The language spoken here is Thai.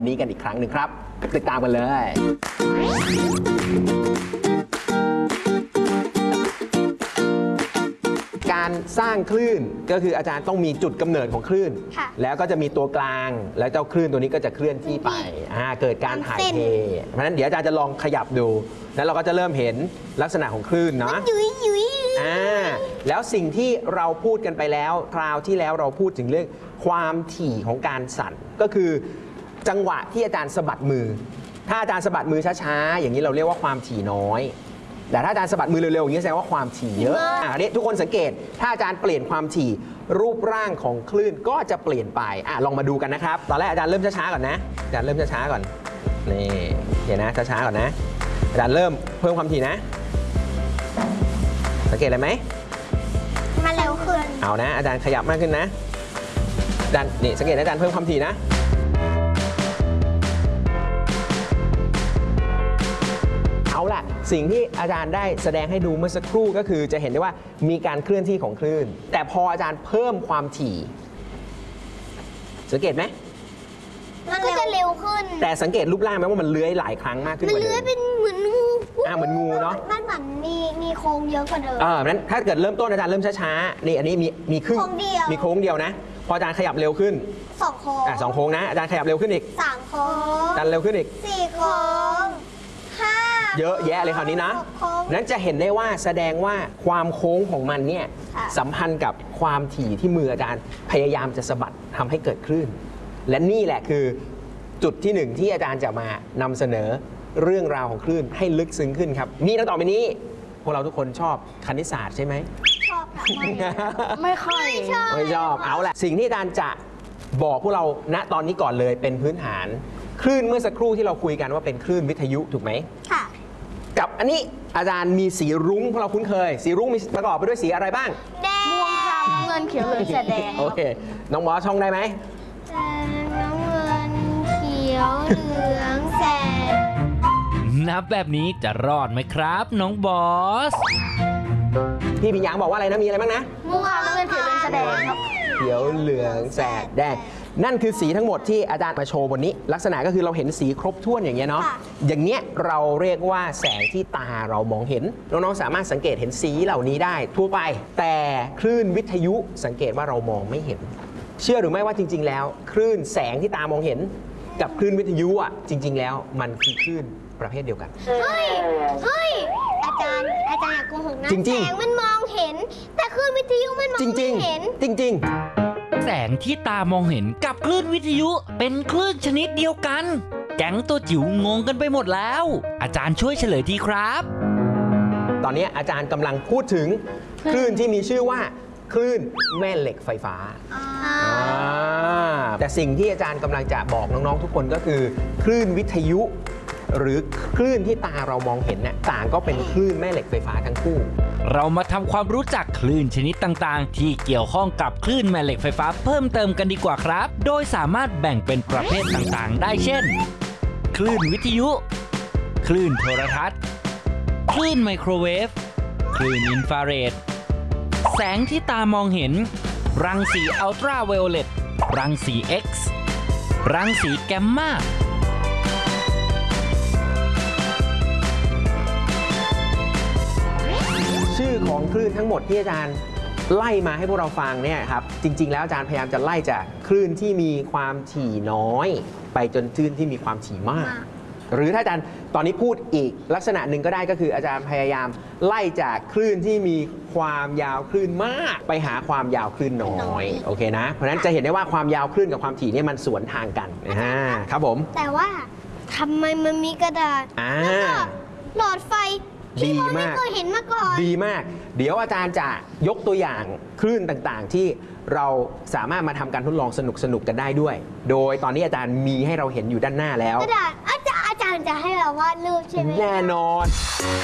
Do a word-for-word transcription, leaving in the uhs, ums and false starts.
นี้กันอีกครั้งหนึ่งครับติดตามกันเลยการสร้างคลื่นก็คืออาจารย์ต้องมีจุดกำเนิดของคลื่นแล้วก็จะมีตัวกลางแล้วเจ้าคลื่นตัวนี้ก็จะเคลื่อนที่ไปเกิดการถ่ายเทเพราะฉะนั้นเดี๋ยวอาจารย์จะลองขยับดูแล้วเราก็จะเริ่มเห็นลักษณะของคลื่นเนาะอ่าแล้วสิ่งที่เราพูดกันไปแล้วคราวที่แล้วเราพูดถึงเรื่องความถี่ของการสั่นก็คือจังหวะที่อาจารย์สะบัดมือถ้าอาจารย์สะบัดมือช้าๆอย่างนี้เราเรียกว่าความถี่น้อยแต่ถ้าอาจารย์สะบัดมือเร็วๆอย่างนี้แสดงว่าความถี่เยอะอ่าเนี่ยทุกคนสังเกตถ้าอาจารย์เปลี่ยนความถี่รูปร่างของคลื่นก็จะเปลี่ยนไปอ่ะลองมาดูกันนะครับตอนแรกอาจารย์เริ่มช้าๆก่อนนะอาจารย์เริ่มช้าๆก่อนนี่เห็นนะช้าๆก่อนนะอาจารย์เริ่มเพิ่มความถี่นะสังเกตอะไรไหมมาเร็วขึ้นเอานะอาจารย์ขยับมากขึ้นนะอาจารย์นี่สังเกตอาจารย์เพิ่มความถี่นะเอาล่ะสิ่งที่อาจารย์ได้แสดงให้ดูเมื่อสักครู่ก็คือจะเห็นได้ว่ามีการเคลื่อนที่ของคลื่นแต่พออาจารย์เพิ่มความถี่สังเกตไหมมันก็จะเร็วขึ้นแต่สังเกตรูปร่างไหมว่ามันเลื้อยหลายครั้งมากขึ้นมันเลื้อยเป็นเหมือนงูอ่าเหมือนงูเนาะมันเหมือนมีมีโค้งเยอะกว่าเดิมอ่านั้นถ้าเกิดเริ่มต้นอาจารย์เริ่มช้าๆนี่อันนี้มีมีครึ่งมีโค้งเดียวนะพออาจารย์ขยับเร็วขึ้นสองโค้งอ่าสองโค้งนะอาจารย์ขยับเร็วขึ้นอีกสามโค้งอาจารย์เร็วขึ้นอีกสี่โค้งห้าเยอะแยะเลยคราวนี้นะนั้นจะเห็นได้ว่าแสดงว่าความโค้งของมันเนี่ยสัมพันธ์กับความถี่ที่มืออาจารย์พยายามจะสะบัดทำให้เกิดคลื่นและนี่แหละคือจุดที่หนึ่งที่อาจารย์จะมานำเสนอเรื่องราวของคลื่นให้ลึกซึ้งขึ้นครับมีดังต่อไปนี้พวกเราทุกคนชอบคณิตศาสตร์ใช่ไหมชอบไม่ค่อยไม่ชอบไม่ชอบเอาแหละสิ่งที่อาจารย์จะบอกพวกเราณตอนนี้ก่อนเลยเป็นพื้นฐานคลื่นเมื่อสักครู่ที่เราคุยกันว่าเป็นคลื่นวิทยุถูกไหมค่ะกับอันนี้อาจารย์มีสีรุ้งพวกเราคุ้นเคยสีรุ้งมีประกอบไปด้วยสีอะไรบ้างแดงม่วงขาวเงินเขียวเหลืองแสดแดงโอเคน้องบอสช่องได้ไหมแดงน้ำเงินเขียวเหลืองแสดนับแบบนี้จะรอดไหมครับน้องบอสพี่ปิญญาบอกว่าอะไรนะมีอะไรบ้างนะม่วงขาวน้ำเงินเขียวเหลืองแสดงครับเขียวเหลืองแสดแดงนั่นคือสีทั้งหมดที่อาจารย์มาโชว์บนนี้ลักษณะก็คือเราเห็นสีครบถ้วนอย่างเงี้ยเนาะอย่างเงี้ยเราเรียกว่าแสงที่ตาเรามองเห็นน้องๆสามารถสังเกตเห็นสีเหล่านี้ได้ทั่วไปแต่คลื่นวิทยุสังเกตว่าเรามองไม่เห็นเชื่อหรือไม่ว่าจริงๆแล้วคลื่นแสงที่ตามองเห็นกับคลื่นวิทยุอ่ะจริงๆแล้วมันคือคลื่นประเภทเดียวกันเฮ้ยเฮ้ยอาจารย์อาจารย์อย่าโกหกนะแสงมันมองเห็นแต่คลื่นวิทยุมันมองไม่เห็นจริงๆแสงที่ตามองเห็นกับคลื่นวิทยุเป็นคลื่นชนิดเดียวกันแก๊งตัวจิ๋วงงกันไปหมดแล้วอาจารย์ช่วยเฉลยทีครับตอนนี้อาจารย์กำลังพูดถึงคลื่นที่มีชื่อว่าคลื่นแม่เหล็กไฟฟ้าแต่สิ่งที่อาจารย์กำลังจะบอกน้องๆทุกคนก็คือคลื่นวิทยุหรือคลื่นที่ตาเรามองเห็นเนี่ยต่างก็เป็นคลื่นแม่เหล็กไฟฟ้าทั้งคู่เรามาทำความรู้จักคลื่นชนิดต่างๆที่เกี่ยวข้องกับคลื่นแม่เหล็กไฟฟ้าเพิ่มเติมกันดีกว่าครับโดยสามารถแบ่งเป็นประเภทต่างๆได้เช่นคลื่นวิทยุคลื่นโทรทัศน์คลื่นไมโครเวฟคลื่นอินฟราเรดแสงที่ตามองเห็นรังสีอัลตราไวโอเลตรังสี X รังสีแกมมาชื่อของคลื่นทั้งหมดที่อาจารย์ไล่มาให้พวกเราฟังเนี่ยครับจริงๆแล้วอาจารย์พยายามจะไล่จากคลื่นที่มีความถี่น้อยไปจนคลื่นที่มีความถี่มากหรือถ้าอาจารย์ตอนนี้พูดอีกลักษณะหนึ่งก็ได้ก็คืออาจารย์พยายามไล่จากคลื่นที่มีความยาวคลื่นมากไปหาความยาวคลื่นน้อยโอเคนะเพราะฉะนั้นจะเห็นได้ว่าความยาวคลื่นกับความถี่นี่มันสวนทางกันนะฮะครับผมแต่ว่าทำไมมันมีกระดาษแล้วก็หลอดไฟดีมากเคยเห็นมาก่อนดีมากเดี๋ยวอาจารย์จะยกตัวอย่างคลื่นต่างๆที่เราสามารถมาทำการทดลองสนุกๆกันได้ด้วยโดยตอนนี้อาจารย์มีให้เราเห็นอยู่ด้านหน้าแล้วกระดาษอาจารย์อาจารย์จะให้เราวาดรูปใช่ไหมแน่นอน